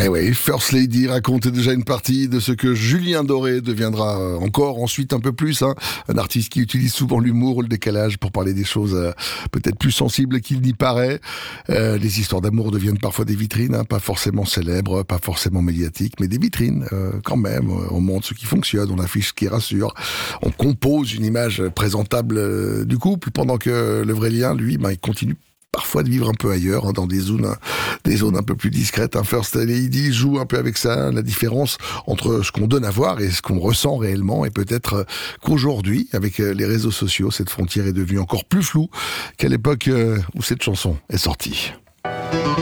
Eh oui, First Lady raconte déjà une partie de ce que Julien Doré deviendra encore ensuite un peu plus. Un artiste qui utilise souvent l'humour ou le décalage pour parler des choses peut-être plus sensibles qu'il n'y paraît. Les histoires d'amour deviennent parfois des vitrines, pas forcément célèbres, pas forcément médiatiques, mais des vitrines quand même. On montre ce qui fonctionne, on affiche ce qui rassure. On compose une image présentable du couple, pendant que le vrai lien, lui, il continue parfois de vivre un peu ailleurs, dans des zones un peu plus discrètes. First Lady joue un peu avec ça, la différence entre ce qu'on donne à voir et ce qu'on ressent réellement. Et peut-être qu'aujourd'hui, avec les réseaux sociaux, cette frontière est devenue encore plus floue qu'à l'époque où cette chanson est sortie.